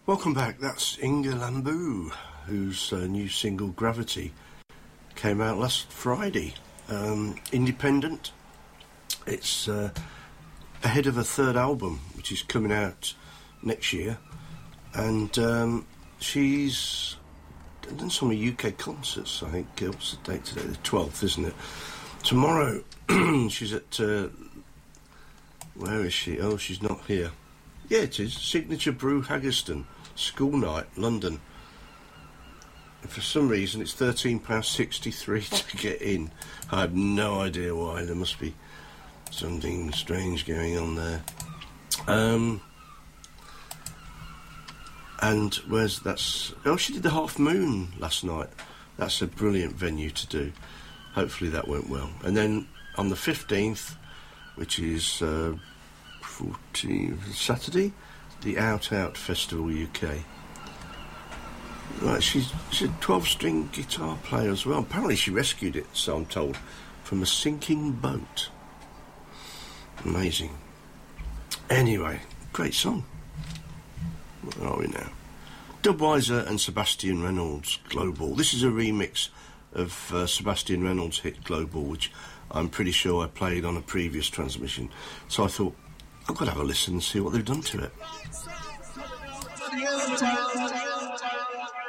Welcome back. That's Inga Lambu, whose new single Gravity came out last Friday. Independent. It's ahead of a third album, which is coming out next year. And she's done some UK concerts, I think. What's the date today? The 12th, isn't it? Tomorrow, she's at... where is she? Oh, she's not here. Yeah, it is. Signature Brew, Haggerston. School night, London. And for some reason, it's £13.63 to get in. I have no idea why. There must be something strange going on there. And where's that's? Oh, she did the Half Moon last night. That's a brilliant venue to do. Hopefully that went well. And then on the 15th, which is 14 Saturday, the Out Out Festival UK. Right, she's a 12-string guitar player as well. Apparently she rescued it, so I'm told, from a sinking boat. Amazing. Anyway, great song. Where are we now? Dubweiser and Sebastian Reynolds, Global. This is a remix of Sebastian Reynolds' hit Global, which I'm pretty sure I played on a previous transmission. So I thought, I've got to have a listen and see what they've done to it.